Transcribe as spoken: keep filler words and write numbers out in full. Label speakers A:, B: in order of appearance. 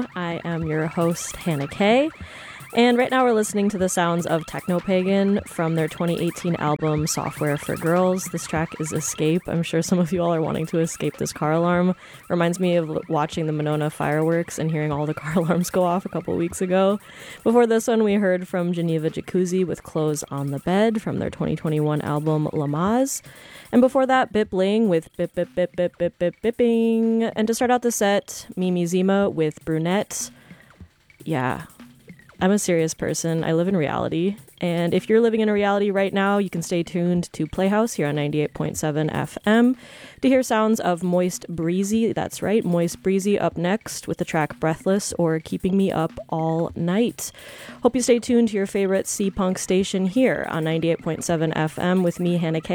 A: I am your host, Hannah Kay. And right now we're listening to the sounds of Technopagan from their twenty eighteen album Software for Girls. This track is Escape. I'm sure some of you all are wanting to escape this car alarm. Reminds me of watching the Monona fireworks and hearing all the car alarms go off a couple weeks ago. Before this one, we heard from Geneva Jacuzzi with Clothes on the Bed from their twenty twenty-one album Lamaze. And before that, Bip Ling with Bip Bip Bip Bip Bip Bip Bipping. And to start out the set, Mimi Zima with Brunette. Yeah. I'm a serious person. I live in reality. And if you're living in a reality right now, you can stay tuned to Playhouse here on ninety-eight point seven F M to hear sounds of Moist Breezy. That's right, Moist Breezy up next with the track Breathless or Keeping Me Up All Night. Hope you stay tuned to your favorite C-Punk station here on ninety-eight point seven F M with me, Hannah K.